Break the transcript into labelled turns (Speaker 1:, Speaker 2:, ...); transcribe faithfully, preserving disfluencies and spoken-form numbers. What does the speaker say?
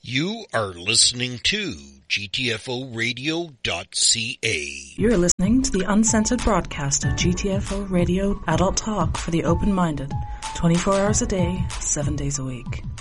Speaker 1: You are listening to G T F O radio dot C A.
Speaker 2: You're listening to the uncensored broadcast of G T F O Radio Adult Talk for the open-minded, twenty-four hours a day, seven days a week.